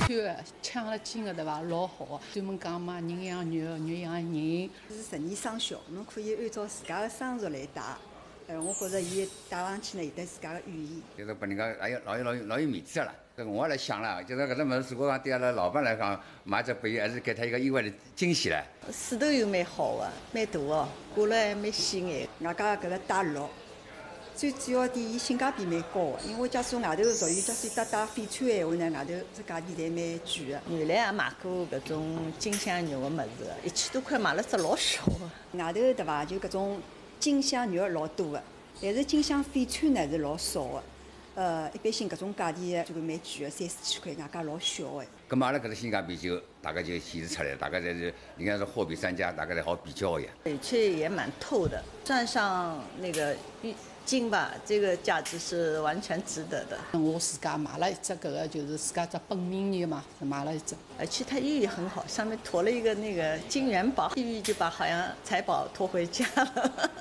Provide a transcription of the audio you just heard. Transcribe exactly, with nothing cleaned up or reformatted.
对，抢了金的对伐？老好，专门讲嘛，人养肉，肉养人。 是十二生肖，侬可以按照自家的生日来戴。呃，我觉着伊戴上去呢，有得自家的寓意。 就是拨人家老有老有老有老有面子了。这个我也来想了，就是搿只物事，如果讲对阿拉老板来讲，买只拨伊，还是给他一个意外的惊喜唻。 势头又蛮好的，蛮大哦，挂了还蛮显眼。 外加搿个戴绿，最主要点伊性价比蛮高的，因为假使外头属于假使搭搭翡翠闲话呢，外头这价钿侪蛮贵的。 原来也买过搿种金镶肉的物事，一千多块买了只老小的。 外头对伐？就搿种金镶肉老多的。但是金镶翡翠呢是老少的，呃，一般性搿种价钿就会蛮贵的，三四千块，外加老小的。 咁嘛，阿拉搿个性价比就大概就显示出来了，大概侪是应该是货比三家，大概侪好比较的。 翡翠也蛮透的，算上那个金吧，这个价值是完全值得的。 我自家买了一只搿个，就是自家只本命年嘛，买了一只。 而且它寓意很好，上面驮了一个那个金元宝，寓意就把好像财宝驮回家了。